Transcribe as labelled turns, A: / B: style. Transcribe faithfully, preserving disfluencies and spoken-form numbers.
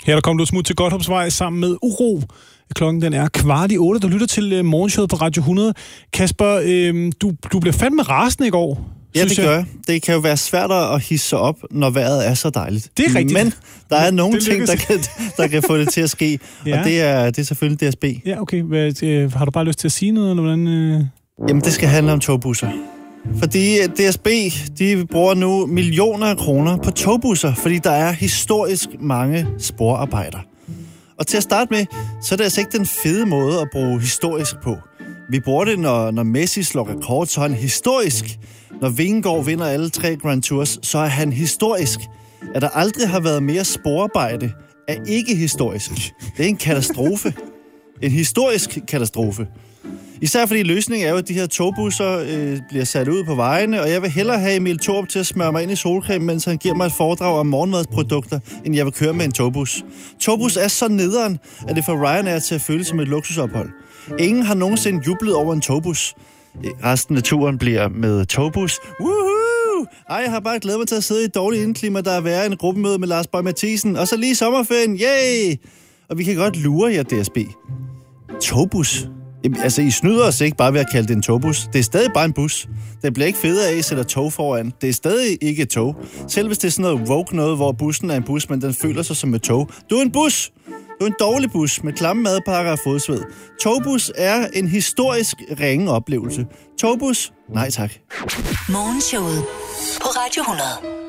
A: Her der kom du smut til Godthåbsvej sammen med Uro. Klokken den er kvart i otte. Du lytter til uh, morgenshowet på Radio hundrede. Kasper, øh, du, du blev fandme rasende i går.
B: Ja, det gør jeg. Det kan jo være svært at hisse sig op, når vejret er så dejligt.
A: Det er rigtigt.
B: Men der er nogle ting, der kan, der kan få det til at ske,
A: ja.
B: og det er, det er selvfølgelig D S B.
A: Ja, okay. Hvad, øh, har du bare lyst til at sige noget, eller hvordan? Øh...
B: Jamen, det skal handle om togbusser. Fordi D S B, de bruger nu millioner af kroner på togbusser, fordi der er historisk mange sporarbejder. Og til at starte med, så er det altså ikke den fede måde at bruge historisk på. Vi bruger det, når, når Messi slår rekord, så er han historisk. Når Vingegaard vinder alle tre Grand Tours, så er han historisk. At der aldrig har været mere sporarbejde, er ikke historisk. Det er en katastrofe. En historisk katastrofe. Især fordi løsningen er jo, at de her togbusser øh, bliver sat ud på vejene, og jeg vil hellere have Emil Thorup til at smøre mig ind i solcreme, mens han giver mig et foredrag om morgenmadsprodukter, end jeg vil køre med en togbus. Togbus er så nederen, at det får Ryanair til at føles som et luksusophold. Ingen har nogensinde jublet over en togbus. Resten af turen bliver med togbus. Woohoo! Ej, jeg har bare glædet mig til at sidde i et dårligt indeklima, der er værre en gruppemøde med Lars Boy Mathisen, og så lige sommerferien. Yay! Og vi kan godt lure jer, D S B. Togbus? Jamen, altså, I snyder os ikke bare ved at kalde det en togbus. Det er stadig bare en bus. Den bliver ikke federe af, at I sætter tog foran. Det er stadig ikke et tog. Selv hvis det er sådan noget woke noget, hvor bussen er en bus, men den føler sig som et tog. Du er en bus! Du er en dårlig bus med klamme madpakker og fodsved. Togbus er en historisk ringe oplevelse. Togbus? Nej tak.
C: Morgenshowet på Radio hundrede.